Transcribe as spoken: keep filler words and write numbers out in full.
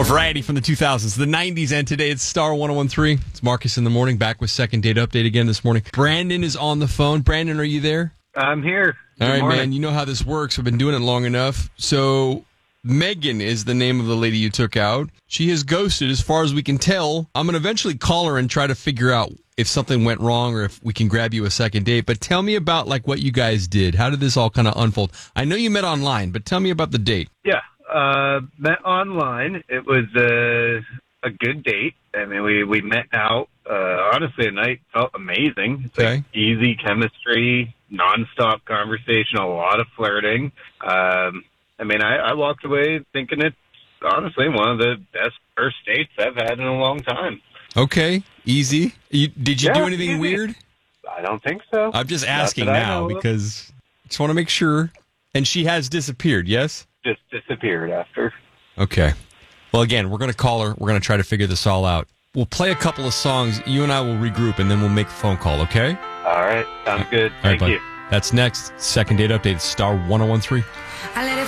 More variety from the two thousands, the nineties, and today it's Star one oh one three. It's Marcus in the morning, back with second date update again this morning. Brandon is on the phone. Brandon, are you there? I'm here. All Good right, morning. man. You know how this works. We've been doing it long enough. So Megan is the name of the lady you took out. She has ghosted as far as we can tell. I'm going to eventually call her and try to figure out if something went wrong or if we can grab you a second date. But tell me about like what you guys did. How did this all kind of unfold? I know you met online, but tell me about the date. Yeah, uh, met online. It was uh, a good date. I mean, we, we met out. Uh, honestly, the night felt amazing. It's Okay. like easy chemistry, nonstop conversation, a lot of flirting. Um, I mean, I, I walked away thinking it's honestly one of the best first dates I've had in a long time. Okay, easy. You, did you Yeah, do anything easy. weird? I don't think so. I'm just Not asking that I now know of. because I just want to make sure. And she has disappeared, yes? Just disappeared after. Okay. Well, again, we're going to call her. We're going to try to figure this all out. We'll play a couple of songs. You and I will regroup, and then we'll make a phone call, okay? All right, sounds good. All right, Thank bud. you. That's next. Second date update, Star one oh one three. I let it